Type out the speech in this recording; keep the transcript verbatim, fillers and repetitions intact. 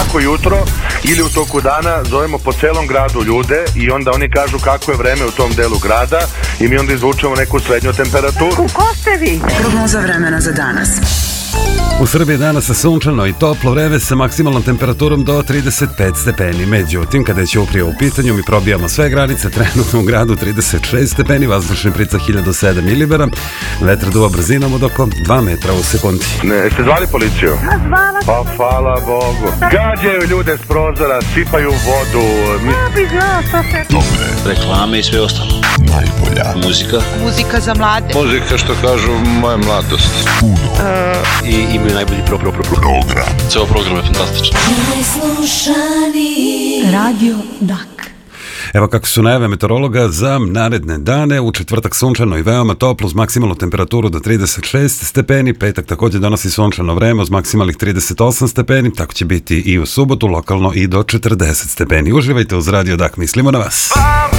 svako jutro ili u toku dana zovemo po celom gradu ljude i onda oni kažu kako je vreme u tom delu grada i mi onda izvučemo neku srednju temperaturu. Ko ste vi? Prognoza vremena za danas. U Srbiji danas je sunčano i toplo vreme sa maksimalnom temperaturom do trideset pet stepeni. Međutim, kada je Ćuprija u pitanju, mi probijamo sve granice. Trenutno u gradu trideset šest stepeni, vazdušni pritisak hiljadu sedam milibara, vetar duva brzinom od oko dva metra u sekundi. Ne, jeste zvali policiju? Zvala Pa hvala Bogu. Gađaju ljude s prozora, sipaju vodu. Mi... Ja bi znao što se... Dobre. Reklame i sve ostalo. Najbolja. Muzika. Muzika za mlade. Muzika, što kažu, moja mladost. Uh... I imaju najbolji pro, pro, pro, pro. Program. Ceo program je fantastičan. Radio Dak. Evo kako su najave meteorologa za naredne dane. U četvrtak sunčano i veoma toplo uz maksimalnu temperaturu do trideset šest stepeni. Petak također donosi sunčano vreme uz maksimalnih trideset osam stepeni. Tako će biti i u subotu, lokalno i do četrdeset stepeni. Uživajte uz Radio Dak, mislimo na vas.